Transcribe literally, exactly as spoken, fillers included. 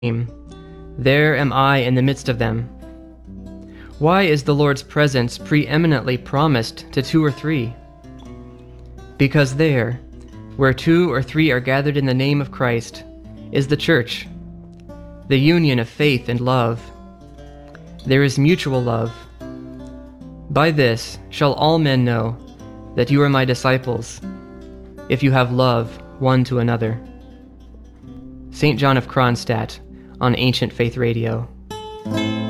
there am I in the midst of them. Why is the Lord's presence preeminently promised to two or three? Because there, where two or three are gathered in the name of Christ, is the church, the union of faith and love. There is mutual love. By this shall all men know that you are my disciples, if you have love one to another. Saint John of Kronstadt on Ancient Faith Radio.